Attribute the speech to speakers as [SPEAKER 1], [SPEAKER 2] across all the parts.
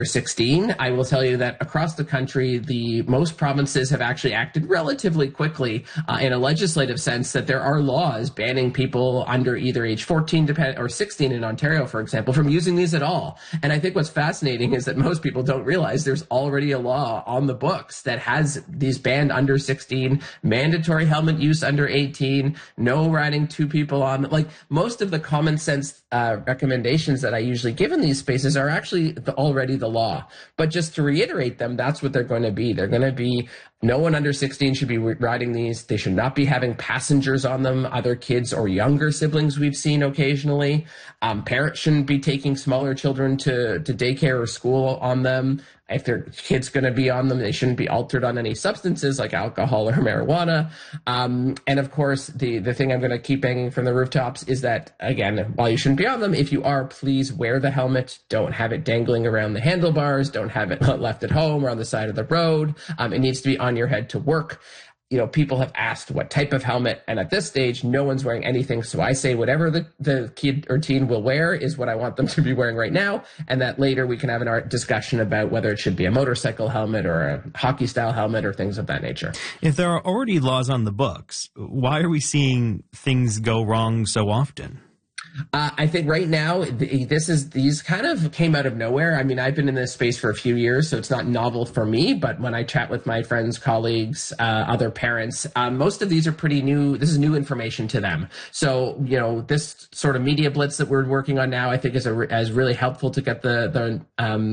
[SPEAKER 1] 16. I will tell you that across the country, the most provinces have actually acted relatively quickly in a legislative sense, that there are laws banning people under either age 14 or 16 in Ontario, for example, from using these at all. And I think what's fascinating is that most people don't realize there's already a law on the books that has these banned under 16, mandatory helmet use under 18, no riding two people on. Like, most of the common sense recommendations that I usually give in these spaces are actually already the law. But just to reiterate them, that's what they're going to be. They're going to be no one under 16 should be riding these. They should not be having passengers on them, other kids or younger siblings we've seen occasionally. Parents shouldn't be taking smaller children to daycare or school on them. If their kid's going to be on them, they shouldn't be altered on any substances like alcohol or marijuana. And of course, the thing I'm going to keep banging from the rooftops is that, again, while you shouldn't be on them, if you are, please wear the helmet. Don't have it dangling around the handlebars. Don't have it left at home or on the side of the road. It needs to be on your head to work. You know, people have asked what type of helmet, and at this stage, no one's wearing anything. So I say whatever the kid or teen will wear is what I want them to be wearing right now, and that later we can have an discussion about whether it should be a motorcycle helmet or a hockey-style helmet or things of that nature.
[SPEAKER 2] If there are already laws on the books, why are we seeing things go wrong so often?
[SPEAKER 1] I think right now, these kind of came out of nowhere. I mean, I've been in this space for a few years, so it's not novel for me. But when I chat with my friends, colleagues, other parents, most of these are pretty new. This is new information to them. So, you know, this sort of media blitz that we're working on now, I think is really helpful to get the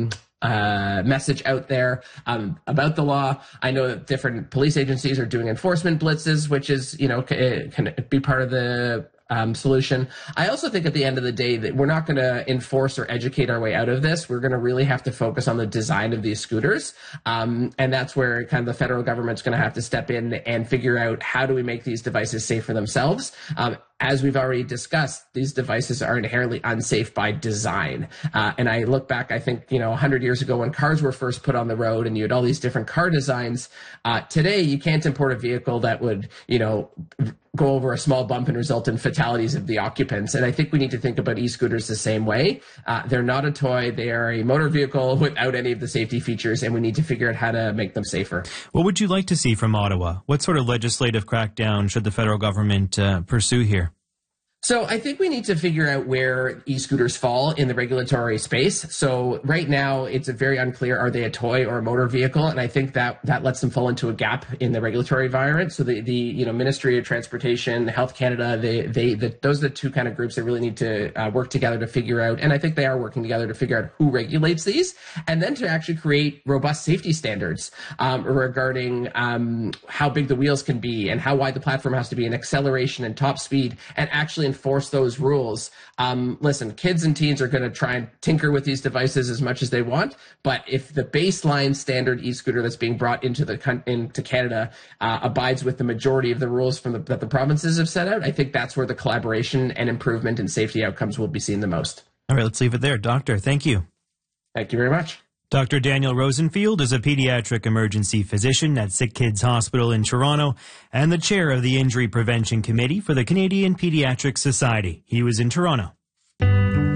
[SPEAKER 1] message out there about the law. I know that different police agencies are doing enforcement blitzes, which is, you know, can be part of the solution. I also think at the end of the day that we're not going to enforce or educate our way out of this. We're going to really have to focus on the design of these scooters. And that's where kind of the federal government's going to have to step in and figure out how do we make these devices safe for themselves. As we've already discussed, these devices are inherently unsafe by design. And I look back, I think, 100 years ago when cars were first put on the road and you had all these different car designs. Today, you can't import a vehicle that would, go over a small bump and result in fatalities of the occupants. And I think we need to think about e-scooters the same way. They're not a toy. They are a motor vehicle without any of the safety features, and we need to figure out how to make them safer.
[SPEAKER 2] What would you like to see from Ottawa? What sort of legislative crackdown should the federal government pursue here?
[SPEAKER 1] So I think we need to figure out where e-scooters fall in the regulatory space. So right now, it's very unclear, are they a toy or a motor vehicle? And I think that lets them fall into a gap in the regulatory environment. So the Ministry of Transportation, Health Canada, those are the two kind of groups that really need to work together to figure out, and I think they are working together to figure out who regulates these, and then to actually create robust safety standards regarding how big the wheels can be and how wide the platform has to be and acceleration and top speed, and actually enforce those rules. Listen, kids and teens are going to try and tinker with these devices as much as they want, but if the baseline standard e-scooter that's being brought into Canada abides with the majority of the rules that the provinces have set out, I think that's where the collaboration and improvement in safety outcomes will be seen the most.
[SPEAKER 2] All right, let's leave it there. Doctor, thank you.
[SPEAKER 1] Thank you very much.
[SPEAKER 2] Dr. Daniel Rosenfield is a pediatric emergency physician at Sick Kids Hospital in Toronto and the chair of the Injury Prevention Committee for the Canadian Pediatric Society. He was in Toronto.